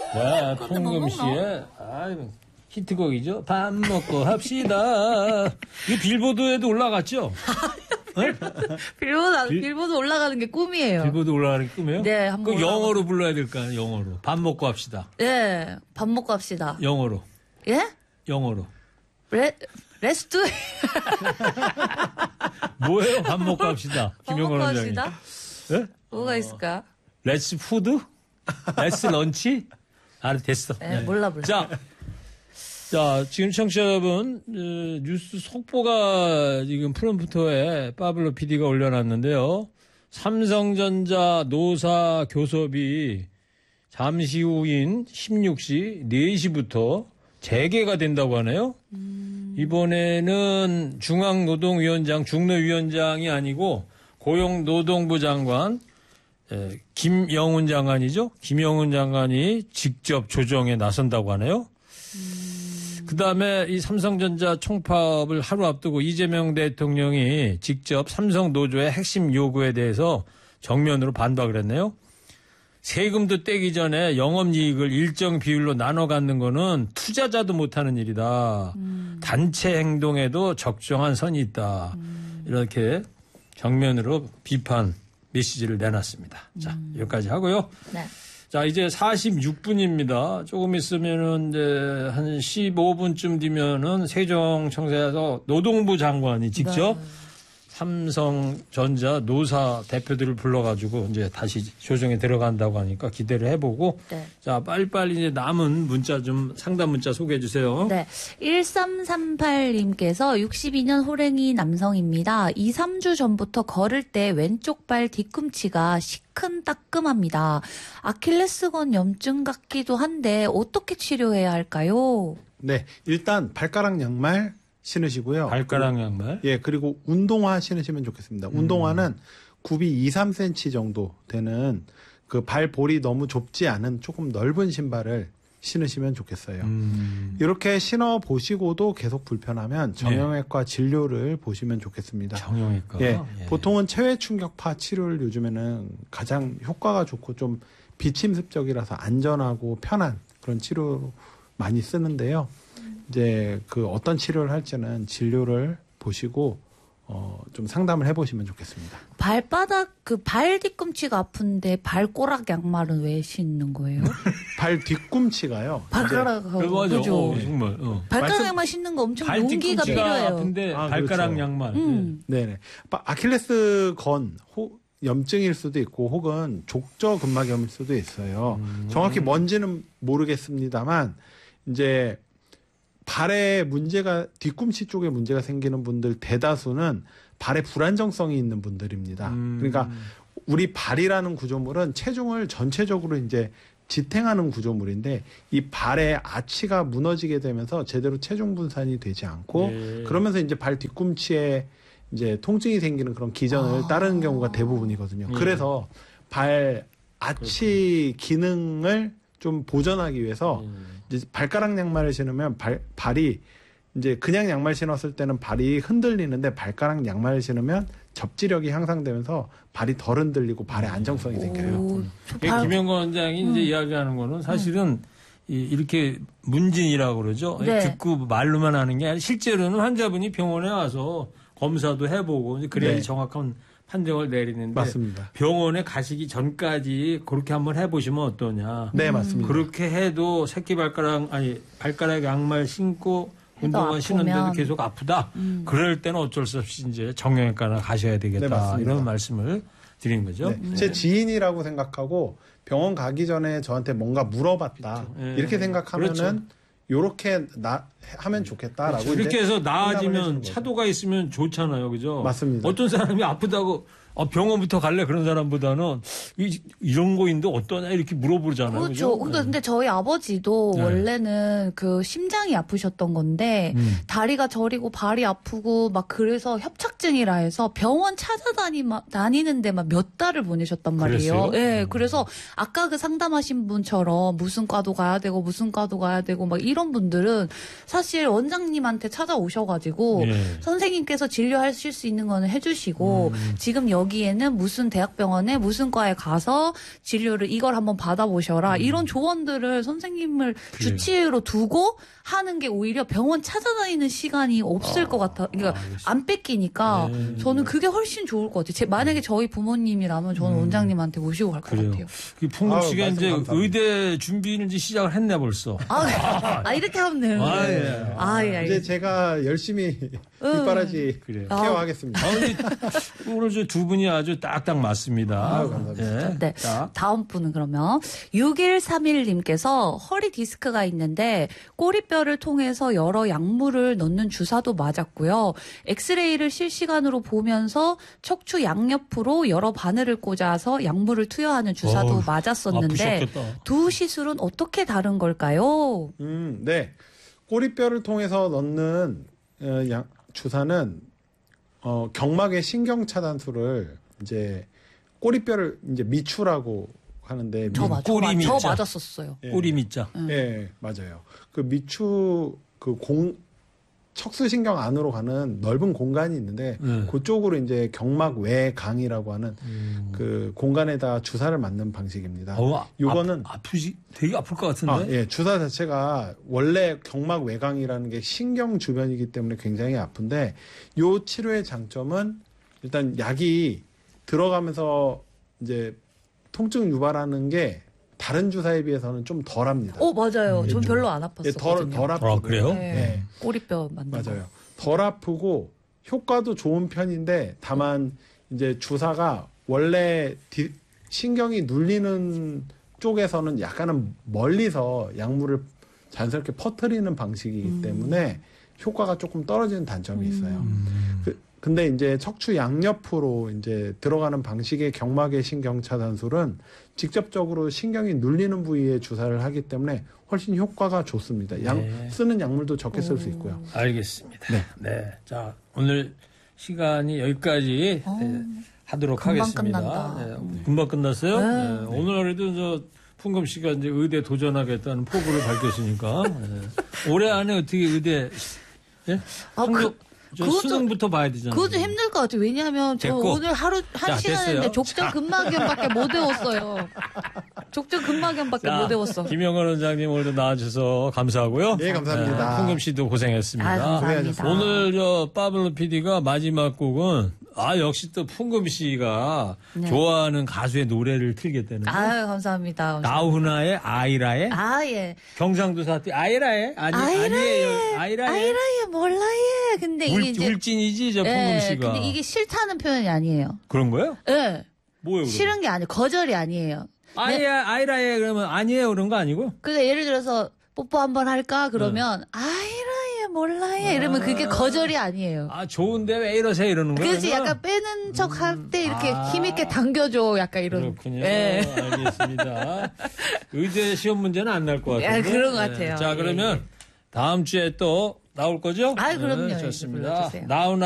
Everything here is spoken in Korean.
네, 통금 씨의 히트곡이죠. 밥 먹고 합시다. 이 빌보드에도 올라갔죠? 빌보드 올라가는 게 꿈이에요. 빌보드 올라가는 게 꿈이에요? 네, 한번. 그 영어로 불러야 될까요? 영어로. 밥 먹고 합시다. 네, 밥 먹고 합시다. 영어로. 예? 영어로. Let's do it. 뭐예요? 밥 먹고 합시다. 김영건 원장님. 합시다? 예? 뭐가 있을까? 렛츠 푸드? 렛츠 런치? 됐어. 네, 몰라. 자, 지금 청취자 여러분, 뉴스 속보가 지금 프롬프터에 파블로 PD가 올려놨는데요. 삼성전자 노사 교섭이 잠시 후인 16시 4시부터 재개가 된다고 하네요. 이번에는 중앙노동위원장, 중노위원장이 아니고 고용노동부 장관, 김영훈 장관이죠. 김영훈 장관이 직접 조정에 나선다고 하네요. 그다음에 이 삼성전자 총파업을 하루 앞두고 이재명 대통령이 직접 삼성 노조의 핵심 요구에 대해서 정면으로 반박을 했네요. 세금도 떼기 전에 영업이익을 일정 비율로 나눠 갖는 거는 투자자도 못하는 일이다. 단체 행동에도 적정한 선이 있다. 이렇게 정면으로 비판 메시지를 내놨습니다. 자, 여기까지 하고요. 네. 자, 이제 46분입니다. 조금 있으면은 이제 한 15분쯤 뒤면은 세종청사에서 노동부 장관이 직접 삼성전자 노사 대표들을 불러가지고 이제 다시 조정에 들어간다고 하니까 기대를 해보고. 네. 자, 빨리빨리 이제 남은 문자 좀 상담 문자 소개해 주세요. 네. 1338님께서 62년 호랭이 남성입니다. 2, 3주 전부터 걸을 때 왼쪽 발 뒤꿈치가 시큰따끔합니다. 아킬레스건 염증 같기도 한데 어떻게 치료해야 할까요? 네. 일단 발가락 양말 신으시고요. 발가락 양말? 예, 그리고 운동화 신으시면 좋겠습니다. 운동화는 굽이 2, 3cm 정도 되는 그 발볼이 너무 좁지 않은 조금 넓은 신발을 신으시면 좋겠어요. 이렇게 신어 보시고도 계속 불편하면 정형외과 진료를 보시면 좋겠습니다. 정형외과. 예, 보통은 체외 충격파 치료를 요즘에는 가장 효과가 좋고 좀 비침습적이라서 안전하고 편한 그런 치료로 많이 쓰는데요. 이제 그 어떤 치료를 할지는 진료를 보시고 좀 상담을 해보시면 좋겠습니다. 발바닥 발 뒤꿈치가 아픈데 발꼬락 양말은 왜 신는 거예요? 발 뒤꿈치가요. 발가락하고 그죠? 정말. 발가락 양말 신는 거 엄청 용기가 필요해요. 아픈데 발가락 그렇죠. 양말. 네네. 아킬레스건 염증일 수도 있고 혹은 족저근막염일 수도 있어요. 정확히 뭔지는 모르겠습니다만 이제 발에 문제가 뒤꿈치 쪽에 문제가 생기는 분들 대다수는 발에 불안정성이 있는 분들입니다. 그러니까 우리 발이라는 구조물은 체중을 전체적으로 이제 지탱하는 구조물인데 이 발의 아치가 무너지게 되면서 제대로 체중 분산이 되지 않고 그러면서 이제 발 뒤꿈치에 이제 통증이 생기는 그런 기전을 따르는 경우가 대부분이거든요. 그래서 발 아치 기능을 좀 보존하기 위해서 이제 발가락 양말을 신으면 발이 이제 그냥 양말 신었을 때는 발이 흔들리는데 발가락 양말을 신으면 접지력이 향상되면서 발이 덜 흔들리고 발의 안정성이 생겨요. 김영건 원장이 이제 이야기하는 거는 사실은 이렇게 문진이라고 그러죠. 네. 듣고 말로만 하는 게 아니라 실제로는 환자분이 병원에 와서 검사도 해보고 그래야지 정확한 판정을 내리는데 맞습니다. 병원에 가시기 전까지 그렇게 한번 해보시면 어떠냐. 네, 맞습니다. 그렇게 해도 발가락 양말 신고 운동화 신는데도 계속 아프다. 그럴 때는 어쩔 수 없이 이제 정형외과나 가셔야 되겠다. 네, 이런 말씀을 드린 거죠. 네. 제 지인이라고 생각하고 병원 가기 전에 저한테 뭔가 물어봤다. 그렇죠. 이렇게 생각하면은 그렇죠. 요렇게 하면 좋겠다라고. 그렇죠. 이렇게 해서 나아지면 차도가 있으면 좋잖아요. 그죠? 맞습니다. 어떤 사람이 아프다고 병원부터 갈래 그런 사람보다는 이런 거인데 어떠냐 이렇게 물어보잖아요. 그렇죠. 그죠? 근데 저희 아버지도 원래는 그 심장이 아프셨던 건데 다리가 저리고 발이 아프고 막 그래서 협착증이라 해서 병원 찾아다니는데 막 몇 달을 보내셨단 말이에요. 예. 그래서 아까 그 상담하신 분처럼 무슨 과도 가야 되고 무슨 과도 가야 되고 막 이런 분들은 사실 원장님한테 찾아오셔가지고 선생님께서 진료하실 수 있는 거는 해주시고 지금 여기 여기에는 무슨 대학병원에 무슨 과에 가서 진료를 이걸 한번 받아보셔라. 이런 조언들을 선생님을 주치의로 두고 하는 게 오히려 병원 찾아다니는 시간이 없을 것 같아. 그러니까 안 뺏기니까 저는 그게 훨씬 좋을 것 같아요. 만약에 저희 부모님이라면 저는 원장님한테 모시고 갈 것 같아요. 풍금 씨가 말씀 이제 감사합니다. 의대 준비를 이제 시작을 했네 벌써. 이렇게 하면 되는데. 예, 이제 알겠습니다. 제가 열심히 뒷바라지 그래요. 케어하겠습니다. 오늘 저 두 분이 아주 딱딱 맞습니다. 감사합니다. 예. 네. 자, 다음 분은 그러면 6131님께서 허리 디스크가 있는데 꼬리뼈를 통해서 여러 약물을 넣는 주사도 맞았고요. 엑스레이를 실시간으로 보면서 척추 양옆으로 여러 바늘을 꽂아서 약물을 투여하는 주사도 어우, 맞았었는데 아프셨겠다. 두 시술은 어떻게 다른 걸까요? 네. 꼬리뼈를 통해서 넣는 주사는 경막의 신경 차단술을 이제 꼬리뼈를 이제 미추라고 하는데 저 꼬리 밑자. 맞았었어요. 꼬리 밑자. 예, 맞아요. 그 미추 척수신경 안으로 가는 넓은 공간이 있는데 그쪽으로 이제 경막 외강이라고 하는 그 공간에다 주사를 맞는 방식입니다. 요거는 아프지 되게 아플 것 같은데. 예, 주사 자체가 원래 경막 외강이라는 게 신경 주변이기 때문에 굉장히 아픈데 요 치료의 장점은 일단 약이 들어가면서 이제 통증 유발하는 게 다른 주사에 비해서는 좀 덜합니다. 맞아요. 전 별로 안 아팠었거든요. 덜 아프고. 그래요? 네. 꼬리뼈 맞는 거. 맞아요. 덜 아프고 효과도 좋은 편인데 다만 이제 주사가 원래 신경이 눌리는 쪽에서는 약간은 멀리서 약물을 자연스럽게 퍼뜨리는 방식이기 때문에 효과가 조금 떨어지는 단점이 있어요. 근데 이제 척추 양옆으로 이제 들어가는 방식의 경막의 신경 차단술은 직접적으로 신경이 눌리는 부위에 주사를 하기 때문에 훨씬 효과가 좋습니다. 쓰는 약물도 적게 쓸 수 있고요. 알겠습니다. 네. 자, 오늘 시간이 여기까지 하도록 금방 하겠습니다. 끝난다. 네, 금방 끝났어요? 네. 오늘 그래도 저 풍금 씨가 이제 의대 도전하겠다는 포부를 밝혔으니까 올해 안에 어떻게 의대 수능부터 봐야 되잖아요. 그것도 힘들 것 같아요. 왜냐하면 저 됐고. 오늘 하루 한 시간 했는데 족전 근막염밖에 못 외웠어요. 족전 근막염밖에 못 외웠어. 김영건 원장님 오늘도 나와주셔서 감사하고요. 네, 감사합니다. 풍금 씨도 고생했습니다. 감사합니다. 오늘 저 파블로 PD가 마지막 곡은 역시 또 풍금 씨가 좋아하는 가수의 노래를 틀겠다는데. 감사합니다. 나훈아의 아이라에 예. 경상도 사투리 아이라에 아니에요. 아이라에 몰라예. 근데 이게 이제 울진이지 저 풍금 씨가. 근데 이게 싫다는 표현이 아니에요. 그런 거예요? 예. 뭐예요? 싫은 게 아니에요. 거절이 아니에요. 아이라에 그러면 아니에요 그런 거 아니고? 그러니까 예를 들어서 뽀뽀 한번 할까 그러면 아이라예 몰라예 이러면 그게 거절이 아니에요. 좋은데 왜 이러세요 이러는 거예요? 그렇지. 약간 빼는 척 할 때 이렇게 힘있게 당겨줘. 약간 이런. 그렇군요. 예. 알겠습니다. 의대 시험 문제는 안 날 것 같아요. 그런 것 같아요. 자, 그러면 다음 주에 또 나올 거죠? 그럼요. 좋습니다. 불러주세요. 나훈아